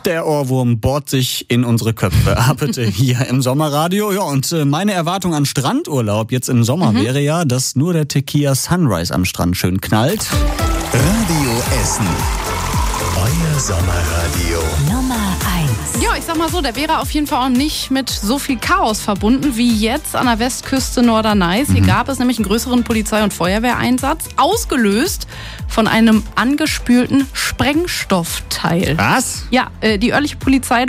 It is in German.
Der Ohrwurm bohrt sich in unsere Köpfe. Bitte hier im Sommerradio. Ja, und meine Erwartung an Strandurlaub jetzt im Sommer wäre ja, dass nur der Tequila Sunrise am Strand schön knallt. Radio Essen. Euer Sommerradio. Nummer 1. Ja, ich sag mal so, der wäre auf jeden Fall auch nicht mit so viel Chaos verbunden wie jetzt an der Westküste Norderney. Hier gab es nämlich einen größeren Polizei- und Feuerwehreinsatz, ausgelöst von einem angespülten Sprengstoffteil. Was? Ja, die örtliche Polizei